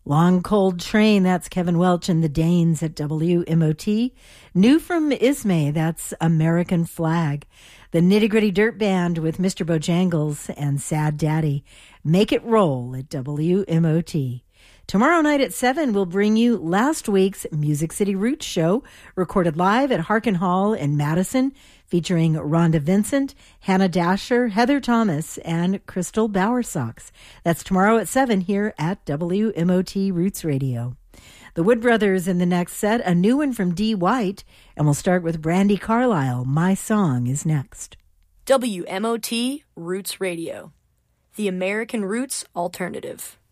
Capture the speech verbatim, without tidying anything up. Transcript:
Long Cold Train, that's Kevin Welch and the Danes at W M O T. New from Ismay, that's American Flag. The Nitty Gritty Dirt Band with Mister Bojangles and Sad Daddy. Make It Roll at W M O T. Tomorrow night at seven, we'll bring you last week's Music City Roots show, recorded live at Harkin Hall in Madison, featuring Rhonda Vincent, Hannah Dasher, Heather Thomas, and Crystal Bowersox. That's tomorrow at seven here at W M O T Roots Radio. The Wood Brothers in the next set, a new one from Dee White, and we'll start with Brandi Carlile. My Song is next. W M O T Roots Radio, the American Roots Alternative.